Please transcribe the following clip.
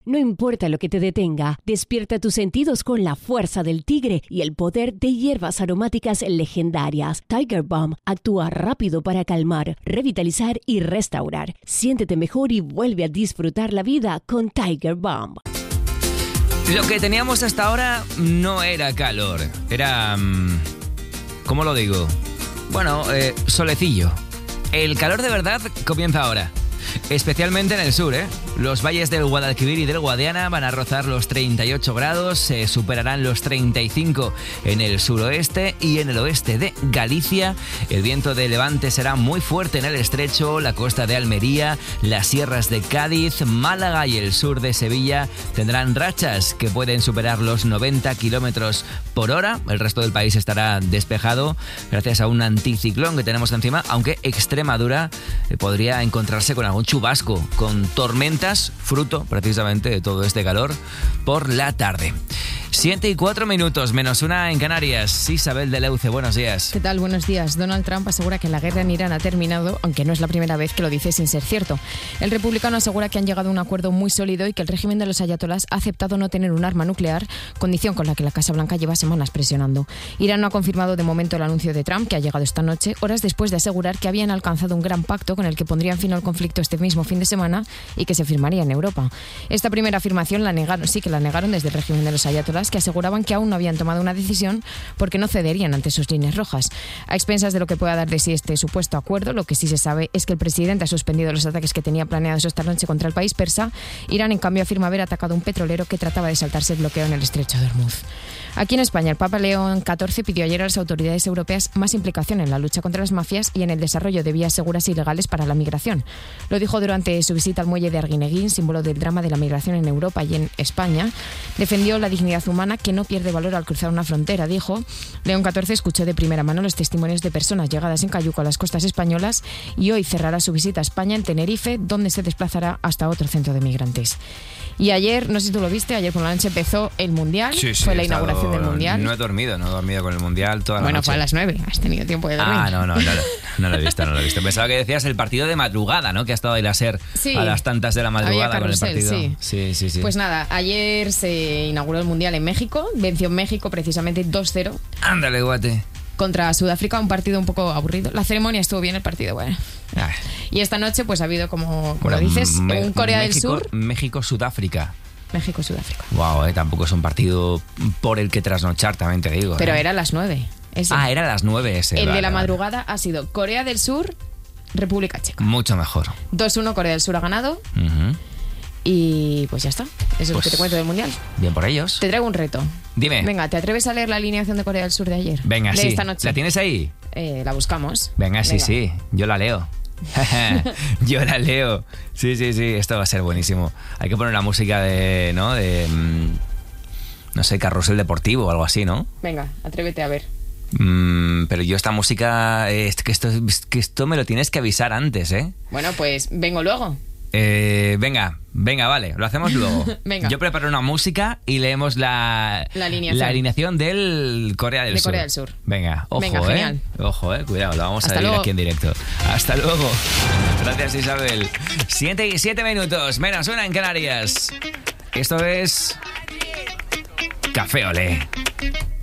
No importa lo que te detenga, despierta tus sentidos con la fuerza del tigre y el poder de hierbas aromáticas legendarias. Tiger Balm actúa rápido para calmar, revitalizar y restaurar. Siéntete mejor y vuelve a disfrutar la vida con Tiger Balm. Lo que teníamos hasta ahora no era calor, era... ¿cómo lo digo? Bueno, solecillo. El calor de verdad comienza ahora. Especialmente en el sur, ¿eh? Los valles del Guadalquivir y del Guadiana van a rozar los 38 grados, se superarán los 35 en el suroeste y en el oeste de Galicia. El viento de levante será muy fuerte en el estrecho, la costa de Almería, las sierras de Cádiz, Málaga y el sur de Sevilla tendrán rachas que pueden superar los 90 kilómetros por hora. El resto del país estará despejado gracias a un anticiclón que tenemos encima, aunque Extremadura podría encontrarse con algún chubasco, con tormentas, fruto precisamente de todo este calor, por la tarde. 7:04 menos 1 en Canarias. Isabel de Leuce, buenos días. ¿Qué tal? Buenos días. Donald Trump asegura que la guerra en Irán ha terminado, aunque no es la primera vez que lo dice sin ser cierto. El republicano asegura que han llegado a un acuerdo muy sólido y que el régimen de los ayatolás ha aceptado no tener un arma nuclear, condición con la que la Casa Blanca lleva semanas presionando. Irán no ha confirmado de momento el anuncio de Trump, que ha llegado esta noche, horas después de asegurar que habían alcanzado un gran pacto con el que pondrían fin al conflicto este mismo fin de semana y que se firmaría en Europa. Esta primera afirmación la negaron desde el régimen de los ayatolás, que aseguraban que aún no habían tomado una decisión porque no cederían ante sus líneas rojas. A expensas de lo que pueda dar de sí este supuesto acuerdo, lo que sí se sabe es que el presidente ha suspendido los ataques que tenía planeados esta noche contra el país persa. Irán, en cambio, afirma haber atacado un petrolero que trataba de saltarse el bloqueo en el estrecho de Hormuz. Aquí en España, el Papa León XIV pidió ayer a las autoridades europeas más implicación en la lucha contra las mafias y en el desarrollo de vías seguras y legales para la migración. Lo dijo durante su visita al muelle de Arguineguín, símbolo del drama de la migración en Europa y en España. Defendió la dignidad humana, que no pierde valor al cruzar una frontera, dijo. León XIV escuchó de primera mano los testimonios de personas llegadas en cayuco a las costas españolas y hoy cerrará su visita a España en Tenerife, donde se desplazará hasta otro centro de migrantes. Y ayer, no sé si tú lo viste, ayer por la noche empezó el Mundial, fue la inauguración del Mundial. No he dormido con el Mundial toda la noche. Bueno, fue a las 9, has tenido tiempo de dormir. No lo he visto. Pensaba que decías el partido de madrugada, ¿no? Que ha estado ahí la SER a las tantas de la madrugada carrusel, con el partido. Sí. Pues nada, ayer se inauguró el Mundial en México, venció México precisamente 2-0. Ándale, guate. Contra Sudáfrica, un partido un poco aburrido. La ceremonia estuvo bien, el partido, bueno. Y esta noche pues ha habido, como dices, un Corea del Sur. México-Sudáfrica. México-Sudáfrica. Wow, tampoco es un partido por el que trasnochar, también te digo. Pero era a las 9. Ese. Era a las 9 ese. El de la madrugada ha sido Corea del Sur, República Checa. Mucho mejor. 2-1 Corea del Sur ha ganado. Y pues ya está. Eso es lo que te cuento del Mundial. Bien por ellos. Te traigo un reto. Dime. Venga, ¿te atreves a leer la alineación de Corea del Sur de ayer? Venga, de sí. esta noche. ¿La tienes ahí? La buscamos. Venga, sí. Yo la leo. Yo la leo. Sí. Esto va a ser buenísimo. Hay que poner la música de, ¿no? No sé, carrusel deportivo o algo así, ¿no? Venga, atrévete a ver. Pero yo esta música... que esto me lo tienes que avisar antes, ¿eh? Bueno, pues vengo luego. Venga, vale, lo hacemos luego. Venga. Yo preparo una música y leemos la alineación del Corea del Sur. Corea del Sur. Venga, ojo, genial. Ojo, cuidado, lo vamos a ver aquí en directo. Hasta luego. Gracias, Isabel. 7 minutos, menos 1 en Canarias. Esto es Café Olé.